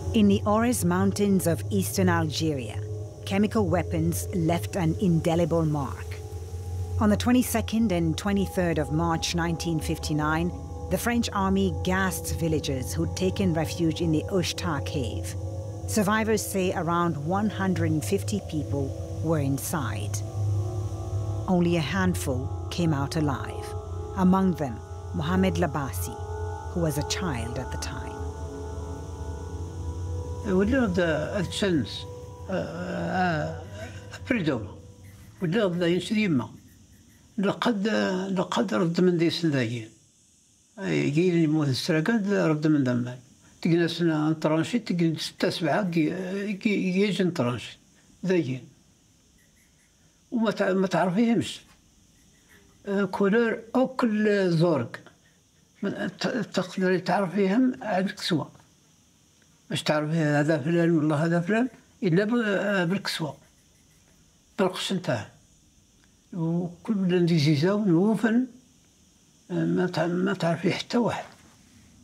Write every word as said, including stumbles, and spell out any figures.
In the Ores Mountains of eastern Algeria, chemical weapons left an indelible mark. On the twenty-second and twenty-third of March nineteen fifty-nine, the French army gassed villagers who'd taken refuge in the Ouchta cave. Survivors say around one hundred fifty people were inside. Only a handful came out alive, among them Mohamed Labasi, who was a child at the time. ولد الشمس فريدوما ولد ينسليما لقد لقد رد من دي سندايين جيل يموت السرقان رد من دمان تجلسنا نترانشي تجي ستة سبعة يجي نترانشي ذاين وما ما تعرفيهمش كولور أو كل زورق تقدري تعرفيهم عندك سوا باش تعرفي هذا فلان والله هذا فلان إلا بالكسوة بالقش نتاعه وكل بلاد يزيزاو نوفن ما تعرفي حتى واحد.